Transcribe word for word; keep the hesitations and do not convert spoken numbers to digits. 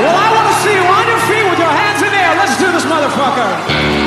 Well, I want to see you on your feet with your hands in the air. Let's do this, motherfucker.